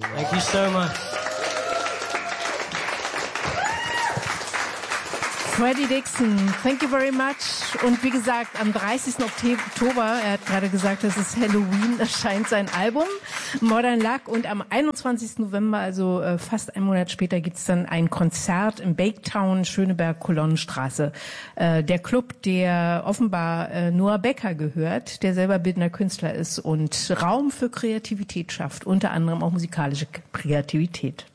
Thank you so much. Freddie Dixon, thank you very much. Und wie gesagt, am 30. Oktober, er hat gerade gesagt, das ist Halloween, erscheint sein Album Modern Luck. Und am 21. November, also fast einen Monat später, gibt's dann ein Konzert im Baketown, Schöneberg, Kolonnenstraße. Der Club, der offenbar Noah Becker gehört, der selber bildender Künstler ist und Raum für Kreativität schafft, unter anderem auch musikalische Kreativität.